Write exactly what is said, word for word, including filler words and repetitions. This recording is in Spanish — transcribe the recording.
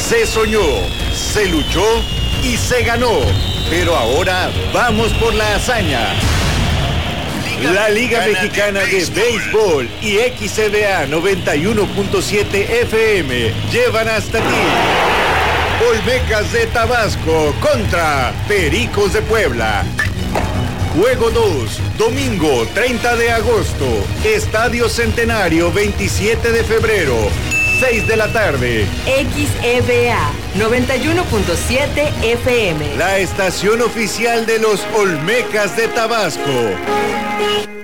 Se soñó, se luchó y se ganó. Pero ahora vamos por la hazaña. La Liga Mexicana de Béisbol y X C B A noventa y uno punto siete F M llevan hasta ti Olmecas de Tabasco contra Pericos de Puebla. Juego dos, domingo treinta de agosto, Estadio Centenario veintisiete de febrero, seis de la tarde. X E B A noventa y uno punto siete F M. La estación oficial de los Olmecas de Tabasco.